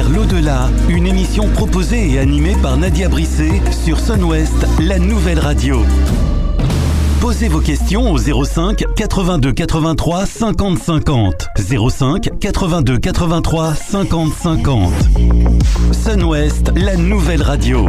Vers l'au-delà, une émission proposée et animée par Nadia Brisset sur Sun West, la nouvelle radio. Posez vos questions au 05 82 83 50 50. 05 82 83 50 50. Sun West, la nouvelle radio.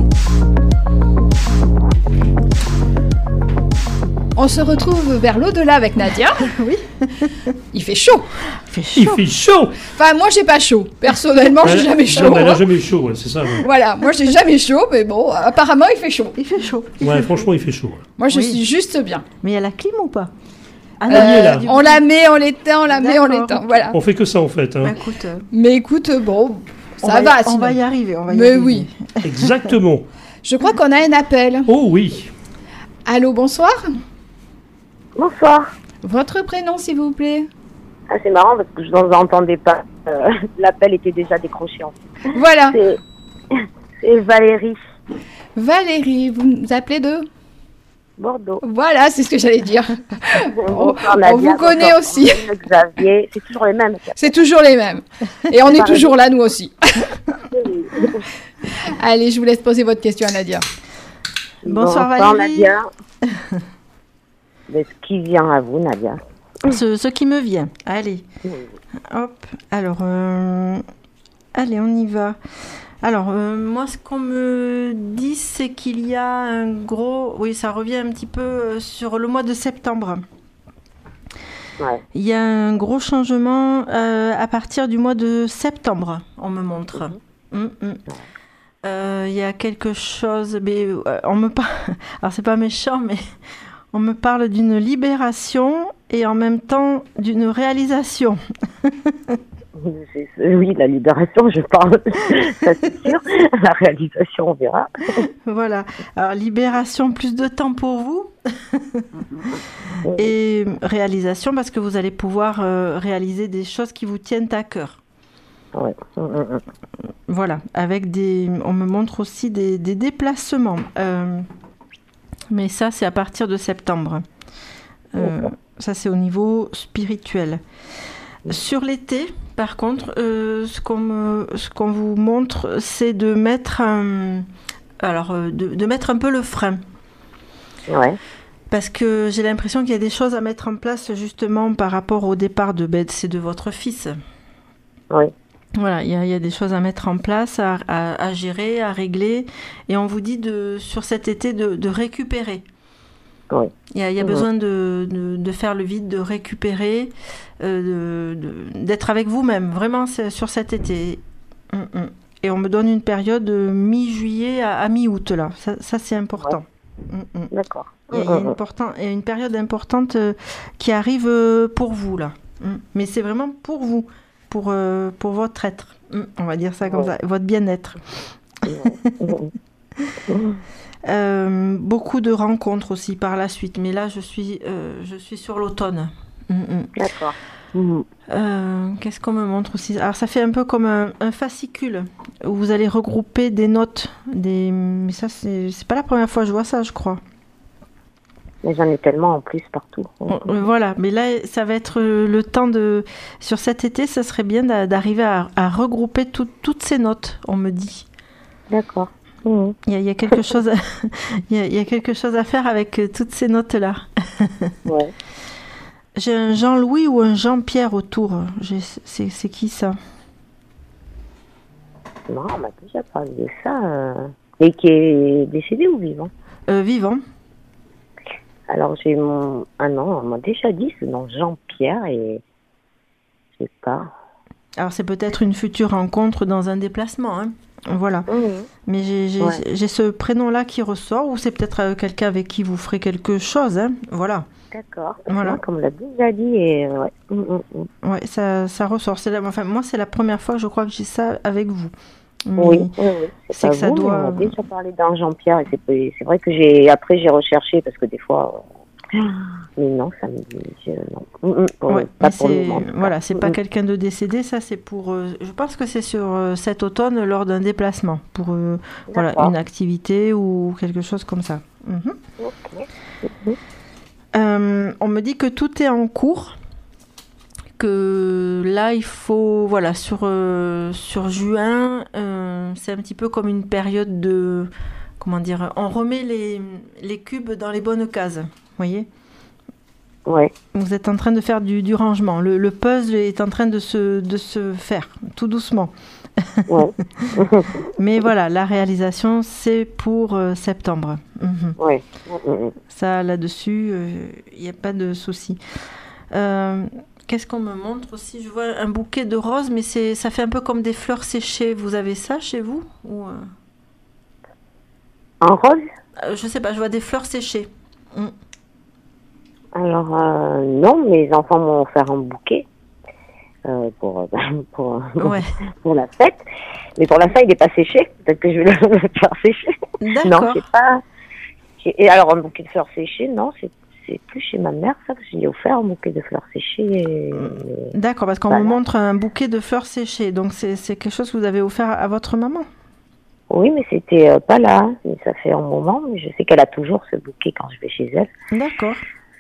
On se retrouve vers l'au-delà avec Nadia. Oui. Il fait chaud. Il fait chaud. Enfin, moi, j'ai pas chaud. Personnellement, j'ai jamais chaud. Non, elle a jamais chaud, ouais, c'est ça. Ouais. Voilà, moi, j'ai jamais chaud, mais bon, apparemment, il fait chaud. Il fait chaud. Ouais, franchement, il fait chaud. Moi, je suis juste bien. Mais il y a la clim ou pas? On la met, on l'éteint, on la met, on l'éteint. Voilà. On fait que ça, en fait. Hein. Bah, écoute, mais écoute, bon, ça va. On va y arriver. Mais oui. Exactement. Je crois qu'on a un appel. Oh oui. Allô, bonsoir. Bonsoir. Votre prénom, s'il vous plaît. Ah, c'est marrant parce que je ne vous entendais pas. L'appel était déjà décroché. En fait. Voilà. C'est Valérie. Valérie, vous nous appelez de Bordeaux. Voilà, c'est ce que j'allais dire. Bonsoir, on vous connaît aussi. Xavier, c'est toujours les mêmes. C'est toujours les mêmes. Et on est toujours là, nous aussi. Allez, je vous laisse poser votre question à Nadia. Bonsoir Valérie. Nadia. Mais ce qui vient à vous, Nadia? Ce qui me vient. Allez. Hop. Alors, allez, on y va. Alors, moi, ce qu'on me dit, c'est qu'il y a un gros... Oui, ça revient un petit peu sur le mois de septembre. Ouais. Il y a un gros changement à partir du mois de septembre, on me montre. Il y a quelque chose... Mais on me parle... Alors, c'est pas méchant, mais... On me parle d'une libération et en même temps d'une réalisation. Oui, la libération, je parle, ça c'est sûr. La réalisation, on verra. Voilà. Alors, libération, plus de temps pour vous. Et réalisation, parce que vous allez pouvoir réaliser des choses qui vous tiennent à cœur. Ouais. Voilà. Avec des... On me montre aussi des déplacements. Mais ça, c'est à partir de septembre. Ça, c'est au niveau spirituel. Sur l'été, par contre, ce qu'on vous montre, c'est de mettre de mettre un peu le frein. Ouais. Parce que j'ai l'impression qu'il y a des choses à mettre en place justement par rapport au départ c'est de votre fils. Oui. Voilà, il y a des choses à mettre en place, à gérer, à régler. Et on vous dit sur cet été de récupérer. Oui. Il y a besoin de faire le vide, de récupérer, d'être avec vous-même, vraiment sur cet été. Et on me donne une période de mi-juillet à mi-août, là. Ça c'est important. Ouais. D'accord. Il y a une période importante qui arrive pour vous, là. Mais c'est vraiment pour vous. Pour votre être, on va dire ça comme ça, votre bien-être. Beaucoup de rencontres aussi par la suite, mais là je suis sur l'automne. D'accord. Qu'est-ce qu'on me montre aussi? Alors ça fait un peu comme un fascicule où vous allez regrouper des notes, mais ça c'est pas la première fois que je vois ça, je crois. Mais j'en ai tellement en plus partout. Voilà, mais là, ça va être le temps de... Sur cet été, ça serait bien d'arriver à regrouper toutes ces notes, on me dit. D'accord. Il y a quelque chose il y a quelque chose à faire avec toutes ces notes-là. Ouais. J'ai un Jean-Louis ou un Jean-Pierre autour. C'est qui ça? Non, on m'a déjà parlé de ça. Et qui est décédé ou vivant? Vivant. Alors j'ai Ah non, on m'a déjà dit ce nom Jean-Pierre et... Je sais pas. Alors c'est peut-être une future rencontre dans un déplacement, hein. Voilà. Mais j'ai ce prénom-là qui ressort, ou c'est peut-être quelqu'un avec qui vous ferez quelque chose, hein. Voilà. D'accord. Voilà. Comme on l'a déjà dit, et ouais. Ouais, ça ressort. Moi, c'est la première fois, je crois, que j'ai ça avec vous. Mais oui. C'est que ça doit... On a déjà parlé d'un Jean-Pierre, et c'est vrai que j'ai recherché, parce que des fois... Mais non, ça me dit... Non. Pas pour le moment. Voilà, c'est pas quelqu'un de décédé, ça c'est pour... je pense que c'est sur cet automne, lors d'un déplacement, pour une activité ou quelque chose comme ça. On me dit que tout est en cours, que là, il faut, voilà, sur juin, c'est un petit peu comme une période de, comment dire, on remet les cubes dans les bonnes cases, vous voyez ? Ouais. Vous êtes en train de faire du rangement. Le puzzle est en train de se faire, tout doucement. Ouais. Mais voilà, la réalisation, c'est pour septembre. Ouais. Ça, là-dessus, il n'y a pas de souci. Qu'est-ce qu'on me montre aussi ? Je vois un bouquet de roses, mais ça fait un peu comme des fleurs séchées. Vous avez ça chez vous ou, En rose ? je sais pas, je vois des fleurs séchées. Alors, non, mes enfants m'ont offert un bouquet pour la fête. Mais pour l'instant, il n'est pas séché. Peut-être que je vais le faire sécher. D'accord. Non, je sais pas. Et alors, un bouquet de fleurs séchées, non, c'est plus chez ma mère, ça, que j'ai offert un bouquet de fleurs séchées. D'accord, parce qu'on me montre un bouquet de fleurs séchées. Donc, c'est quelque chose que vous avez offert à votre maman ? Oui, mais c'était pas là. Ça fait un moment, mais je sais qu'elle a toujours ce bouquet quand je vais chez elle. D'accord.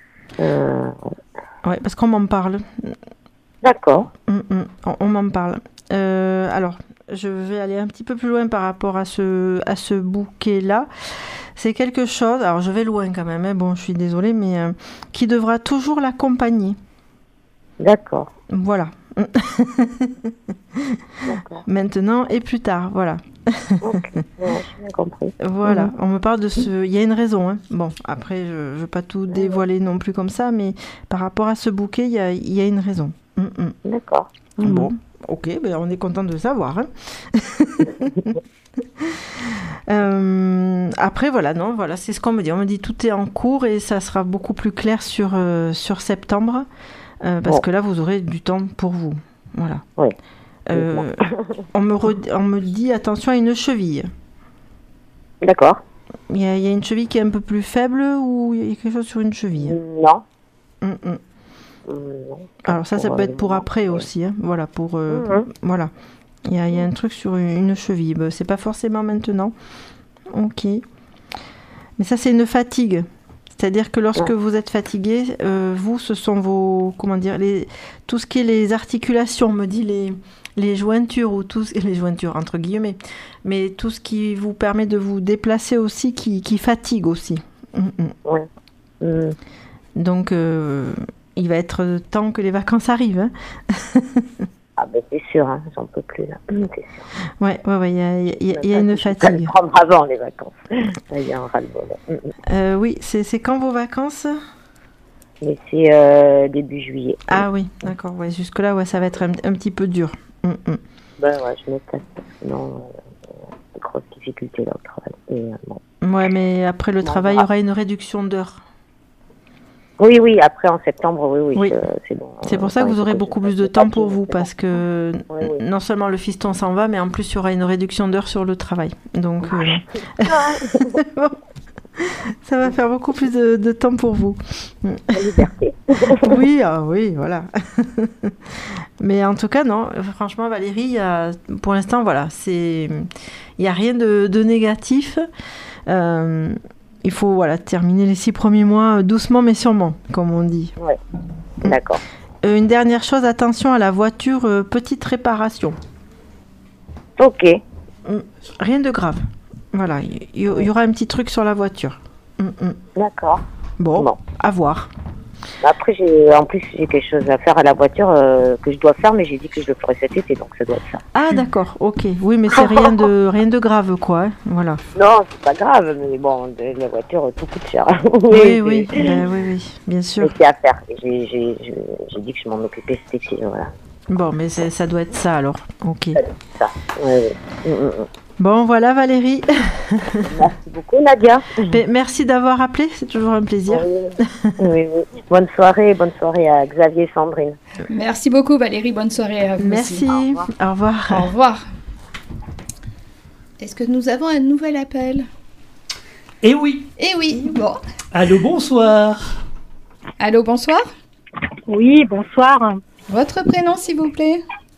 Oui, parce qu'on m'en parle. D'accord. On m'en parle. Alors, je vais aller un petit peu plus loin par rapport à ce bouquet-là. C'est quelque chose, alors je vais loin quand même, hein, bon, je suis désolée, mais qui devra toujours l'accompagner. D'accord. Voilà. D'accord. Maintenant et plus tard, voilà. Ok, ouais, j'ai bien compris. Voilà, on me parle de ce... Il y a une raison, hein. Bon, après, je ne veux pas tout dévoiler non plus comme ça, mais par rapport à ce bouquet, il y a une raison. D'accord. Bon, ok, ben on est content de le savoir. Hein. Après, voilà, non, voilà, c'est ce qu'on me dit. On me dit tout est en cours et ça sera beaucoup plus clair sur septembre, parce que là, vous aurez du temps pour vous. Voilà. Oui. On me dit attention à une cheville. D'accord. Il y a une cheville qui est un peu plus faible ou il y a quelque chose sur une cheville ? Non. Non. Alors ça peut être pour après aussi. Hein. Voilà, pour voilà. Il y a un truc sur une cheville. Ben, c'est pas forcément maintenant. Ok. Mais ça, c'est une fatigue. C'est-à-dire que lorsque vous êtes fatigué, vous, ce sont vos, comment dire, tout ce qui est les articulations, on me dit les jointures ou les jointures entre guillemets, mais tout ce qui vous permet de vous déplacer aussi, qui fatigue aussi. Ouais. Donc, il va être temps que les vacances arrivent. Hein. Ah ben c'est sûr, hein, j'en peux plus là. C'est sûr. Ouais, il y a une fatigue. Je vais prendre avant les vacances. Il y a un ras-le-bol. Oui, c'est quand vos vacances ? Mais c'est début juillet. Ah oui, d'accord. Ouais, jusque-là, ouais, ça va être un petit peu dur. Ben ouais, je me casse. Sinon, des grosses difficultés là au travail. Et, bon. Ouais, mais après le travail, il y aura une réduction d'heures. Oui, après en septembre, oui. C'est bon. C'est pour ça que vous aurez beaucoup plus de temps pour vous, parce que non seulement le fiston s'en va, mais en plus il y aura une réduction d'heures sur le travail. Donc, ça va faire beaucoup plus de temps pour vous. La liberté. Oui, voilà. Mais en tout cas, non, franchement, Valérie, pour l'instant, voilà, il n'y a rien de négatif. Il faut terminer les 6 premiers mois doucement mais sûrement, comme on dit. Ouais, d'accord. Une dernière chose, attention à la voiture, petite réparation. Ok. Rien de grave. Voilà, il y aura un petit truc sur la voiture. D'accord. Bon, à voir. Après, j'ai quelque chose à faire à la voiture que je dois faire, mais j'ai dit que je le ferais cet été, donc ça doit être ça. Ah d'accord, ok. Oui, mais c'est rien de grave, quoi. Hein. Voilà. Non, c'est pas grave, mais bon, la voiture, tout coûte cher. Oui, bien sûr. C'est à faire. J'ai dit que je m'en occupais cet été, voilà. Bon, mais ça doit être ça alors. Ok. Ça. Oui. Bon, voilà Valérie. Merci beaucoup Nadia. Merci d'avoir appelé, c'est toujours un plaisir. Oui. Bonne soirée à Xavier et Sandrine. Merci beaucoup Valérie, bonne soirée à vous. Merci, aussi. Au revoir. Au revoir. Est-ce que nous avons un nouvel appel ? Eh oui. Bon. Allô, bonsoir. Allô, bonsoir. Oui, bonsoir. Votre prénom s'il vous plaît ?